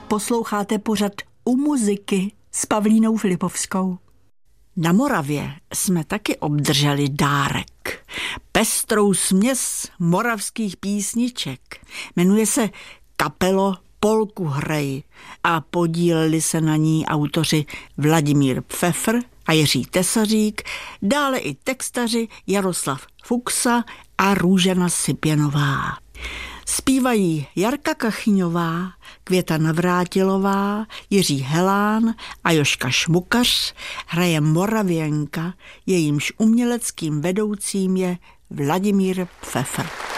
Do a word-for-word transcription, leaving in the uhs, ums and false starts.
Posloucháte pořad U muziky s Pavlínou Filipovskou. Na Moravě jsme taky obdrželi dárek. Pestrou směs moravských písniček. Jmenuje se Kapelo Polku hrej a podíleli se na ní autoři Vladimír Pfeffer a Jiří Tesařík, dále i textaři Jaroslav Fuchsa a Růžena Sipěnová. Zpívají Jarka Kachyňová, Květa Navrátilová, Jiří Helán a Jožka Šmukař, hraje Moravěnka, jejímž uměleckým vedoucím je Vladimír Pfeffer.